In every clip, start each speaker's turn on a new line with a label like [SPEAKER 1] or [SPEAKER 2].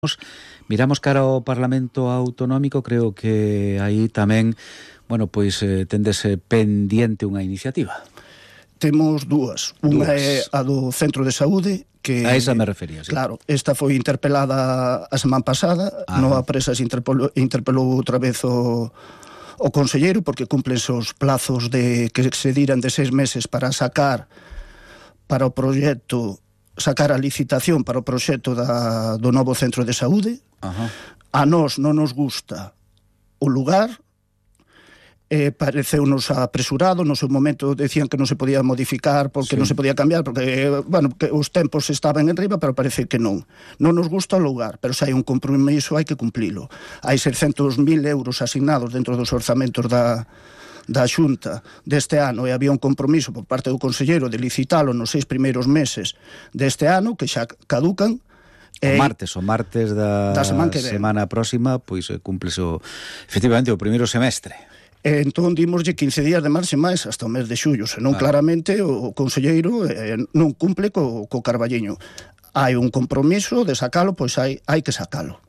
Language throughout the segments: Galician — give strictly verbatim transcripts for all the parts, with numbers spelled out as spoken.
[SPEAKER 1] Miramos cara ao Parlamento Autonómico, creo que aí tamén, bueno, pois eh, tendese pendiente unha iniciativa.
[SPEAKER 2] Temos dúas. Unha é a do Centro de Saúde, que...
[SPEAKER 1] A esa me refería, sí.
[SPEAKER 2] Claro, esta foi interpelada a semana pasada, Ajá. no a presa se interpelou, interpelou outra vez o, o conselleiro, porque cumplense os plazos de que se diran de seis meses para sacar para o proxecto, sacar a licitación para o proxecto da, do novo Centro de Saúde.
[SPEAKER 1] Ajá.
[SPEAKER 2] A nós non nos gusta o lugar, eh, pareceunos apresurado, no seu momento decían que non se podía modificar porque sí. non se podía cambiar, porque, bueno, que os tempos estaban en riba, pero parece que non. Non nos gusta o lugar, pero se hai un compromiso hai que cumplilo. Hai seiscentos mil euros asignados dentro dos orzamentos da, da Xunta deste ano, e había un compromiso por parte do conselleiro de licitalo nos seis primeiros meses deste ano, que xa caducan.
[SPEAKER 1] O martes, o martes da,
[SPEAKER 2] da semana, que
[SPEAKER 1] semana próxima, pois cúmplese o, efectivamente, o primeiro semestre.
[SPEAKER 2] E entón dimoslle quince días de marxe máis hasta o mes de xullo, senón vale. Claramente o conselleiro eh, non cumple co, co Carballiño. Hai un compromiso de sacalo, pois hai, hai que sacalo.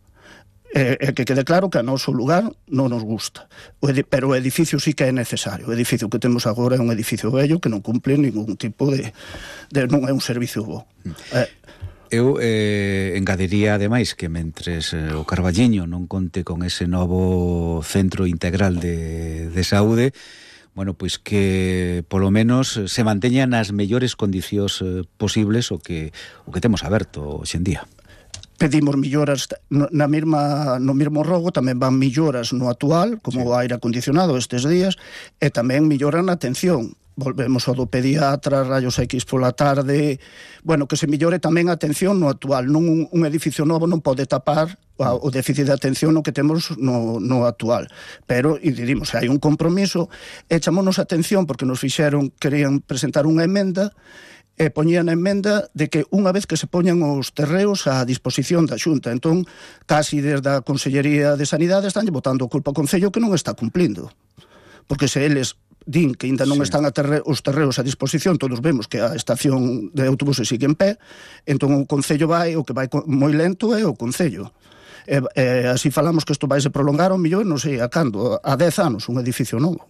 [SPEAKER 2] E eh, que quede claro que a noso lugar non nos gusta, o edi- pero o edificio sí que é necesario. O edificio que temos agora é un edificio vello que non cumple ningún tipo de, de non é un servicio bo. Mm. Eh,
[SPEAKER 1] Eu eh, engadiría, ademais, que mentres eh, o Carballiño non conte con ese novo centro integral de, de saúde, bueno, pois que polo menos se manteña nas mellores condicións eh, posibles o que o que temos aberto hoxe en día.
[SPEAKER 2] Pedimos melloras na mesma, no mesmo rogo, tamén van melloras no actual, como sí. o aire acondicionado estes días, e tamén melloran na atención. Volvemos ao do pediatra, rayos X pola tarde, bueno, que se mellore tamén a atención no actual. Non un, un edificio novo non pode tapar o, o déficit de atención no que temos no, no actual. Pero, e didimos, hai un compromiso, e chamonos atención porque nos fixeron, querían presentar unha emenda, e poñían a emenda de que unha vez que se poñan os terreos á disposición da Xunta, entón, casi desde a Consellería de Sanidade están botando culpa ao Concello que non está cumplindo. Porque se eles din que ainda non sí. están a terre, os terreos a disposición, todos vemos que a estación de autobuses sigue en pé, entón o Concello vai, o que vai moi lento é o Concello. E, e así falamos que isto vai se prolongar ao millón, non sei a cando, a dez anos, un edificio novo.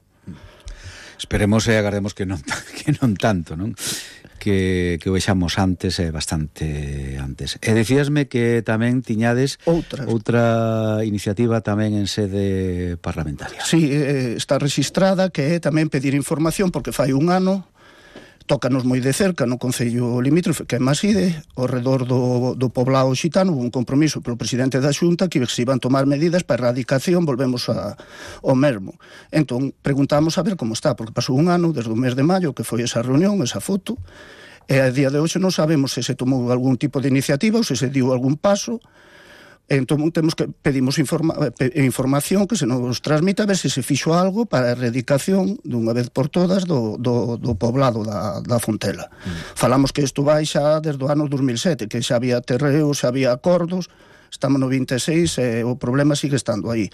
[SPEAKER 1] Esperemos e agardemos que non, que non tanto, non? Que, que o vexamos antes, é bastante antes. E decíasme que tamén tiñades
[SPEAKER 2] Outras.
[SPEAKER 1] outra iniciativa tamén en sede parlamentaria.
[SPEAKER 2] Sí, eh, está registrada, que é tamén pedir información, porque fai un ano, tócanos moi de cerca no Concello limítrofe, que é Maside, ao redor do, do poblado xitano, un compromiso pelo presidente da Xunta que se iban tomar medidas para a erradicación, volvemos a, ao mesmo. Entón, preguntamos a ver como está, porque pasou un ano, desde o mes de maio, que foi esa reunión, esa foto, e a día de hoxe non sabemos se se tomou algún tipo de iniciativa ou se se diu algún paso. Entón temos que pedimos informa, información que se nos transmita a ver se se fixo algo para a erradicación dunha vez por todas do, do, do poblado da, da Fontela. Mm. Falamos que isto vai xa desde o ano dos mil sete, que xa había terreos, xa había acordos, estamos no vinte e seis e o problema sigue estando aí.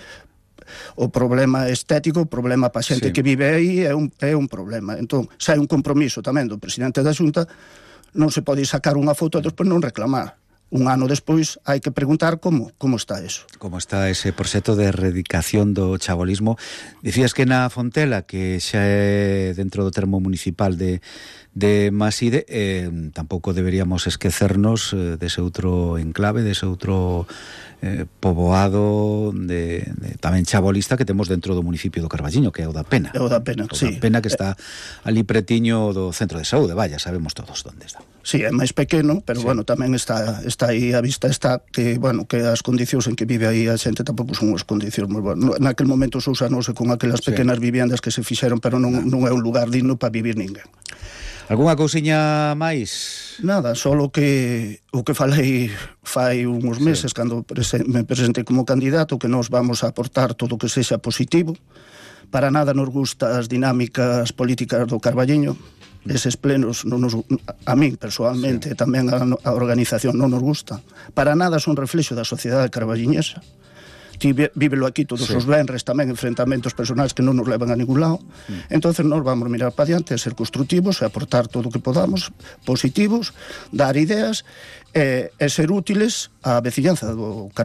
[SPEAKER 2] O problema estético, o problema pa xente sí. que vive aí é un, é un problema. Entón, xa hai un compromiso tamén do presidente da Xunta, non se pode sacar unha foto e despois non reclamar. Un ano despois hai que preguntar como como está eso.
[SPEAKER 1] Como está ese proxecto de erradicación do chabolismo. Dicías que na Fontela, que xa é dentro do termo municipal de, de Maside, eh, tampouco deberíamos esquecernos eh, dese outro enclave, dese outro eh, poboado de, de, tamén chabolista que temos dentro do municipio do Carballiño, que é o da Pena.
[SPEAKER 2] É o da Pena,
[SPEAKER 1] o
[SPEAKER 2] sí.
[SPEAKER 1] O da Pena, que está ali pretiño do centro de saúde, vaya, sabemos todos onde está.
[SPEAKER 2] Sí, é máis pequeno, pero sí. bueno, tamén está está aí a vista, está que, bueno, que as condicións en que vive aí a xente tampouco son as condicións moi boas. Naquel momento se usanose con aquelas pequenas sí. viviendas que se fixeron, pero non, non é un lugar digno para vivir ninguén.
[SPEAKER 1] Algúnha cousiña máis?
[SPEAKER 2] Nada, solo que o que falei fai uns meses sí. cando presen- me presentei como candidato, que nós vamos a aportar todo o que sexa positivo. Para nada nos gusta as dinámicas políticas do Carballiño. Eses plenos non nos, a min persoalmente, sí. tamén a, a organización non nos gusta. Para nada son reflexo da sociedade carballiñesa. Ti vívelo aquí todos sí. os venres tamén, enfrentamentos personais que non nos levan a ningún lado. Mm. Entonces nós vamos mirar para diante, ser constructivos e aportar todo o que podamos, positivos, dar ideas e, e ser útiles á veciñanza do Carballiño.